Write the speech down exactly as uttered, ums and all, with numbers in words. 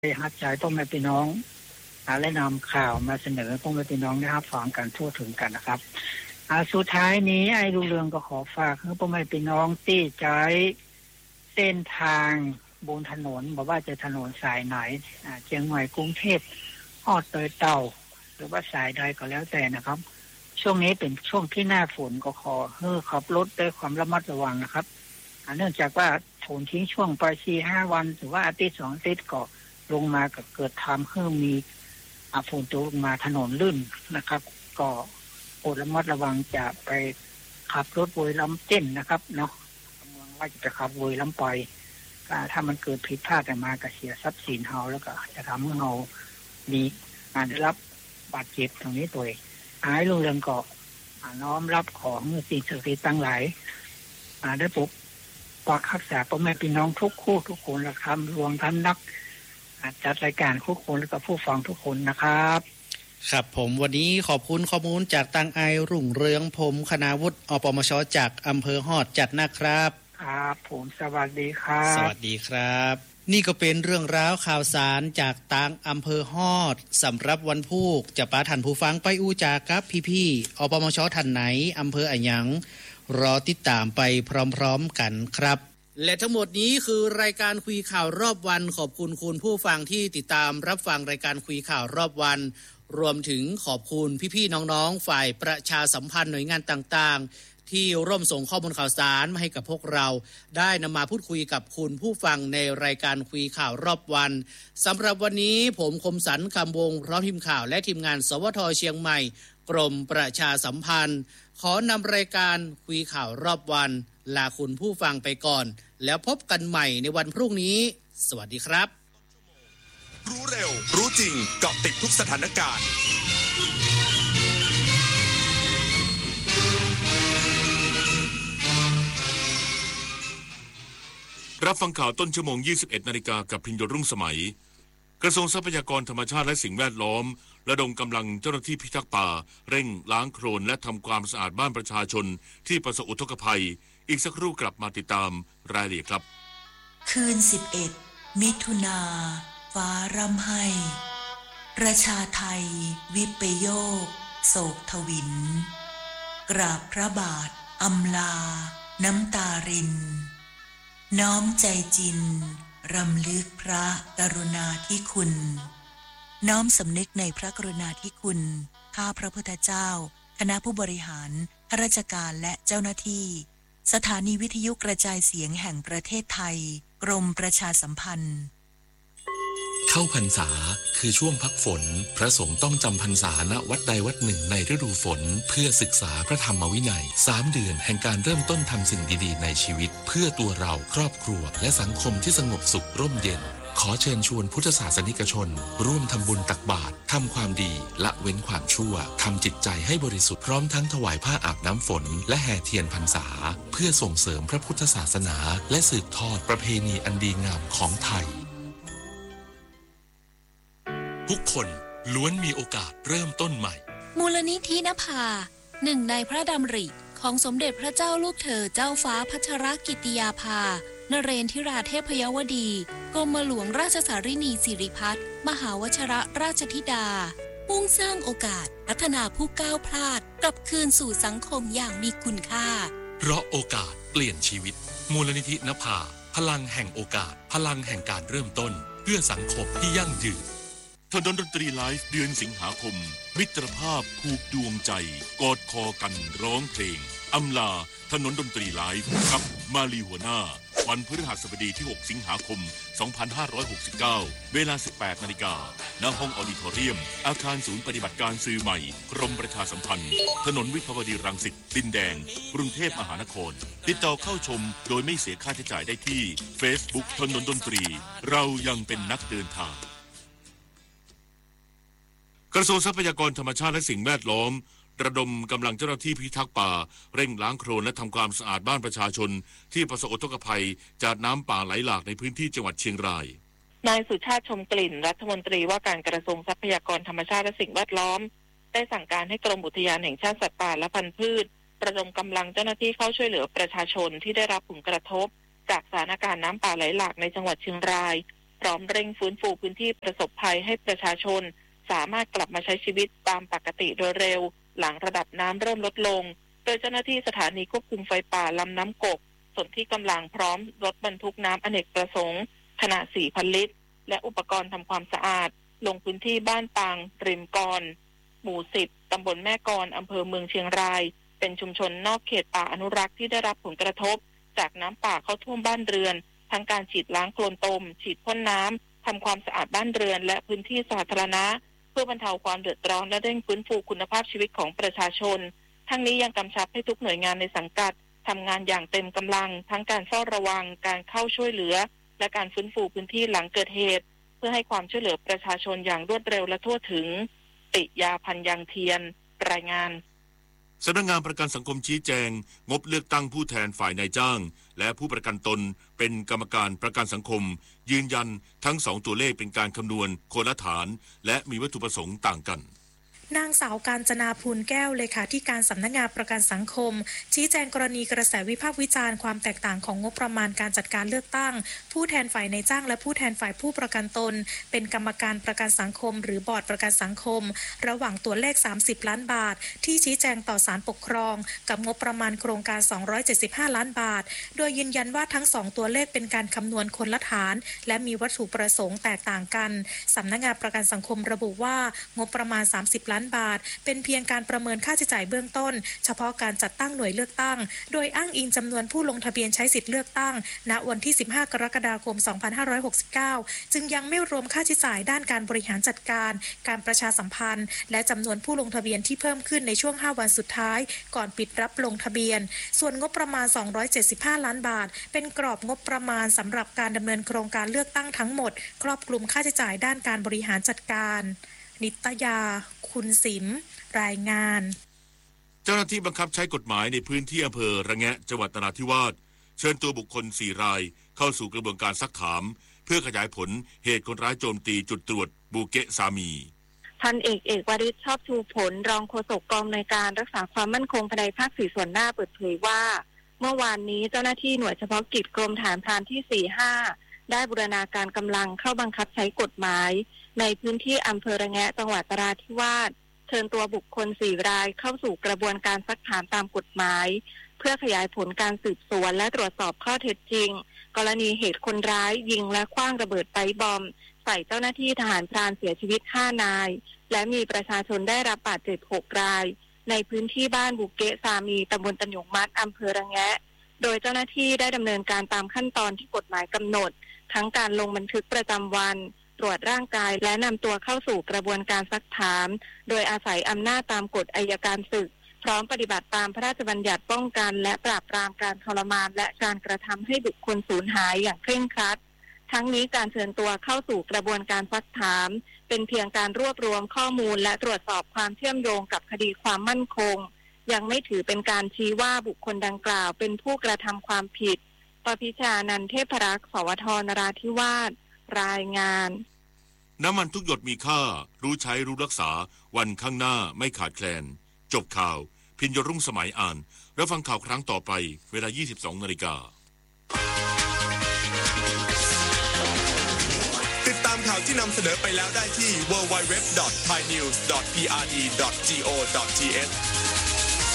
ฮัดใจพ่อแม่พี่น้องและนำข่าวมาเสนอพ่อแม่พี่น้องนะครับฟังกันทั่วถึงกันนะครับอ่าสุดท้ายนี้ไอ้รุ่งเรืองก็ขอฝากให้พ่อแม่พี่น้องที่ใช้เส้นทางบนถนนบอกว่าจะถนนสายไหนอ่าเชียงใหม่กรุงเทพฮอดเตยเต่าหรือว่าสายใดก็แล้วแต่นะครับช่วงนี้เป็นช่วงที่หน้าฝนก็ขอให้ขับรถด้วยความระมัดระวังนะครับเนื่องจากว่าฝนทิ้งช่วงไป สี่ห้า วันหรือว่าอาทิตย์สองอาทิตย์ก็ลงมาก็เกิดทำให้มีฝนตกลงมาถนนลื่นนะครับก็โปรดระมัดระวังจะไปขับรถโวยล้ำเต้นนะครับเนาะว่าจะขับโวยล้ำปล่อยถ้ามันเกิดผิดพลาดมาก็เสียทรัพย์สินเฮาแล้วก็จะทำให้เฮามีการได้รับบาดเจ็บตรงนี้ตัวเองหายลงเรื่องก็น้อมรับของสิ่งศักดิ์สิทธิ์ทั้งหลายได้ปกปักรักษาพ่อแม่พี่น้องทุกคู่ทุกคนและคำรวมทั้งนักจัดรายการทุกคนและก็ผู้ฟังทุกคนนะครับครับผมวันนี้ขอบคุณข้อมูลจากตังไอรุ่งเรืองผมคณาวุฒิอปมชจากอำเภอฮอดจัดนะครับครับผมสวัสดีครับสวัสดีครับนี่ก็เป็นเรื่องราวข่าวสารจากตังอำเภอฮอดสำหรับวันพุธจะพาท่านผู้ฟังไปอู้จากครับพี่ๆอปมชท่านไหนอำเภออะหยังรอติดตามไปพร้อมๆกันครับและทั้งหมดนี้คือรายการคุยข่าวรอบวันขอบคุณคุณผู้ฟังที่ติดตามรับฟังรายการคุยข่าวรอบวันรวมถึงขอบคุณพี่ๆน้องๆฝ่ายประชาสัมพันธ์หน่วยงานต่างๆที่ร่วมส่งข้อมูลข่าวสารมาให้กับพวกเราได้นำมาพูดคุยกับคุณผู้ฟังในรายการคุยข่าวรอบวันสำหรับวันนี้ผมคมสันต์คำวงพร้อมทีมข่าวและทีมงานสวทเชียงใหม่กรมประชาสัมพันธ์ขอนำรายการคุยข่าวรอบวันลาคุณผู้ฟังไปก่อนแล้วพบกันใหม่ในวันพรุ่งนี้สวัสดีครับรู้เร็วรู้จริงเกาะติดทุกสถานการณ์รับฟังข่าวต้นชั่วโมง ยี่สิบเอ็ดนาฬิกากับพิญญรุ่งสมัยกระทรวงทรัพยากรธรรมชาติและสิ่งแวดล้อมระดมกำลังเจ้าหน้าที่พิทักษ์ป่าเร่งล้างโคลนและทำความสะอาดบ้านประชาชนที่ประสบอุทกภัยอีกสักครู่กลับมาติดตามรายละเอียดครับคืนสิบเอ็ดมิถุนาฟ้าร่ำไห้ประชาไทยวิปโยคโศกทวินกราบพระบาทอำลาน้ำตารินน้อมใจจินรำลึกพระกรุณาธิคุณน้อมสำนึกในพระกรุณาธิคุณข้าพระพุทธเจ้าคณะผู้บริหารข้าราชการและเจ้าหน้าที่สถานีวิทยุกระจายเสียงแห่งประเทศไทยกรมประชาสัมพันธ์เข้าพรรษาคือช่วงพักฝนพระสงฆ์ต้องจำพรรษาณวัดใดวัดหนึ่งในฤดูฝนเพื่อศึกษาพระธรรมวินัยสามเดือนแห่งการเริ่มต้นทำสิ่งดีๆในชีวิตเพื่อตัวเราครอบครัวและสังคมที่สงบสุขร่มเย็นขอเชิญชวนพุทธศาสนิกชนร่วมทำบุญตักบาตรทำความดีละเว้นความชั่วทำจิตใจให้บริสุทธิ์พร้อมทั้งถวายผ้าอาบน้ำฝนและแห่เทียนพรรษาเพื่อส่งเสริมพระพุทธศาสนาและสืบทอดประเพณีอันดีงามของไทยทุกคนล้วนมีโอกาสเริ่มต้นใหม่มูลนิธินภาหนึ่งในพระดำริของสมเด็จพระเจ้าลูกเธอเจ้าฟ้าพัชรกิติยาภานเรนทิราเทพยวดีกรมหลวงราชสารินีสิริพัฒน์มหาวชรราชธิดามุ่งสร้างโอกาสพัฒนาผู้ก้าวพลาดกลับคืนสู่สังคมอย่างมีคุณค่าเพราะโอกาสเปลี่ยนชีวิตมูลนิธินภาพลังแห่งโอกาสพลังแห่งการเริ่มต้นเพื่อสังคมที่ยั่งยืนถนนดนตรีไลฟ์เดือนสิงหาคมมิตรภาพผูกดวงใจกอดคอกันร้องเพลงอำลาถนนดนตรีไลฟ์กับมาลีหัวหน้าวันพฤหัสบดีที่หกสิงหาคมสองพันห้าร้อยหกสิบเก้าเวลา สิบแปดนาฬิกา ณ ห้องออดิทอเรียมอาคารศูนย์ปฏิบัติการสื่อใหม่กรมประชาสัมพันธ์ถนนวิภาวดีรังสิตดินแดงกรุงเทพมหานครติดต่อเข้าชมโดยไม่เสียค่าใช้จ่ายได้ที่ Facebook ถนนดนตรีเรายังเป็นนักเดินทางกระทรวงทรัพยากรธรรมชาติและสิ่งแวดล้อมระดมกำลังเจ้าหน้าที่พิทักษ์ป่าเร่งล้างโคลนและทำความสะอาดบ้านประชาชนที่ประสบอุทกภัยจากน้ำป่าไหลหลากในพื้นที่จังหวัดเชียงรายนายสุชาติชมกลิ่นรัฐมนตรีว่าการกระทรวงทรัพยากรธรรมชาติและสิ่งแวดล้อมได้สั่งการให้กรมอุทยานแห่งชาติสัตว์ป่าและพันธุ์พืชระดมกำลังเจ้าหน้าที่เข้าช่วยเหลือประชาชนที่ได้รับผลกระทบจากสถานการณ์น้ำป่าไหลหลากในจังหวัดเชียงรายพร้อมเร่งฟื้นฟูพื้นที่ประสบภัยให้ประชาชนสามารถกลับมาใช้ชีวิตตามปกติโดยเร็วหลังระดับน้ำเริ่มลดลงโดยเจ้าหน้าที่สถานีควบคุมไฟป่าลำน้ำกกส่วนที่กำลังพร้อมรถบรรทุกน้ำอเนกประสงค์ขนาด สี่พัน ลิตรและอุปกรณ์ทำความสะอาดลงพื้นที่บ้านปางริมกรหมู่สิบตำบลแม่กรอำเภอเมืองเชียงรายเป็นชุมชนนอกเขตป่าอนุรักษ์ที่ได้รับผลกระทบจากน้ำป่าเข้าท่วมบ้านเรือนทั้งการฉีดล้างโคลนตมฉีดพ่นน้ำทำความสะอาดบ้านเรือนและพื้นที่สาธารณะเพื่อบรรเทาความเดือดร้อนและเร่งฟื้นฟูคุณภาพชีวิตของประชาชนทั้งนี้ยังกำชับให้ทุกหน่วยงานในสังกัดทำงานอย่างเต็มกำลังทั้งการเฝ้าระวังการเข้าช่วยเหลือและการฟื้นฟูพื้นที่หลังเกิดเหตุเพื่อให้ความช่วยเหลือประชาชนอย่างรวดเร็วและทั่วถึงติยาพันยังเทียนรายงานสำนักงานประกันสังคมชี้แจงงบเลือกตั้งผู้แทนฝ่ายนายจ้างและผู้ประกันตนเป็นกรรมการประกันสังคมยืนยันทั้งสองตัวเลขเป็นการคำนวณคนละฐานและมีวัตถุประสงค์ต่างกันนางสาวกาญจนาภูลแก้วเลขาธิการสำนักงานประกันสังคมชี้แจงกรณีกระแสวิพากษ์วิจารณ์ความแตกต่างของงบประมาณการจัดการเลือกตั้งผู้แทนฝ่ายนายจ้างและผู้แทนฝ่ายผู้ประกันตนเป็นกรรมการประกันสังคมหรือบอร์ดประกันสังคมระหว่างตัวเลขสามสิบล้านบาทที่ชี้แจงต่อศาลปกครองกับงบประมาณโครงการสองร้อยเจ็ดสิบห้าล้านบาทโดยยืนยันว่าทั้งสองตัวเลขเป็นการคำนวณคนละฐานและมีวัตถุประสงค์แตกต่างกันสำนักงานประกันสังคมระบุว่างบประมาณสามสิบล้านบาทเป็นเพียงการประเมินค่าใช้จ่ายเบื้องต้นเฉพาะการจัดตั้งหน่วยเลือกตั้งโดยอ้างอิงจำนวนผู้ลงทะเบียนใช้สิทธิเลือกตั้งณวันที่สิบห้ากรกฎาคมสองพันห้าร้อยหกสิบเก้าจึงยังไม่รวมค่าใช้จ่ายด้านการบริหารจัดการการประชาสัมพันธ์และจำนวนผู้ลงทะเบียนที่เพิ่มขึ้นในช่วงห้าวันสุดท้ายก่อนปิดรับลงทะเบียนส่วนงบประมาณสองร้อยเจ็ดสิบห้าล้านบาทเป็นกรอบงบประมาณสำหรับการดำเนินโครงการเลือกตั้งทั้งหมดครอบคลุมค่าใช้จ่ายด้านการบริหารจัดการนิตยาคุณสิมรายงานเจ้าหน้าที่บังคับใช้กฎหมายในพื้นที่อำเภอระแงะจังหวัดนราธิวาสเชิญตัวบุคคลสี่รายเข้าสู่กระบวนการซักถามเพื่อขยายผลเหตุคนร้ายโจมตีจุดตรวจบูเกะสามีพันเอกเอกวริศชอบชูผลรองโฆษกกองในการรักษาความมั่นคงภายในภาคสี่ส่วนหน้าเปิดเผยว่าเมื่อวานนี้เจ้าหน้าที่หน่วยเฉพาะกิจกรมฐานพรานที่ สี่ห้า ได้บูรณาการกำลังเข้าบังคับใช้กฎหมายในพื้นที่อำเภอระแงะจังหวัดนราธิวาสเชิญตัวบุคคลสี่รายเข้าสู่กระบวนการซักถามตามกฎหมายเพื่อขยายผลการสืบสวนและตรวจสอบข้อเท็จจริงกรณีเหตุคนร้ายยิงและขว้างระเบิดไฟบอมใส่เจ้าหน้าที่ทหารพรานเสียชีวิตห้านายและมีประชาชนได้รับบาดเจ็บหกรายในพื้นที่บ้านบุเกะสามีตำบลตันหยงมัดอำเภอระแงะโดยเจ้าหน้าที่ได้ดำเนินการตามขั้นตอนที่กฎหมายกำหนดทั้งการลงบันทึกประจำวันตรวจร่างกายและนำตัวเข้าสู่กระบวนการซักถามโดยอาศัยอำนาจตามกฎอัยการศึกพร้อมปฏิบัติตามพระราชบัญญัติป้องกันและปราบปรามการทรมานและการกระทำให้บุคคลสูญหายอย่างเคร่งครัดทั้งนี้การเชิญตัวเข้าสู่กระบวนการซักถามเป็นเพียงการรวบรวมข้อมูลและตรวจสอบความเชื่อมโยงกับคดีความมั่นคงยังไม่ถือเป็นการชี้ว่าบุคคลดังกล่าวเป็นผู้กระทำความผิดปพิชานันท์เทพรักษ์สวทนราธิวาสรายงานน้ำมันทุกหยดมีค่ารู้ใช้รู้รักษาวันข้างหน้าไม่ขาดแคลนจบข่าวพิญญรุ่งสมัยอ่านแล้วฟังข่าวครั้งต่อไปเวลา ยี่สิบสองนาฬิกาติดตามข่าวที่นำเสนอไปแล้วได้ที่ ดับเบิลยู ดับเบิลยู ดับเบิลยู ดอท ไทยนิวส์ ดอท พี อาร์ ดี ดอท จี โอ ดอท ที เอช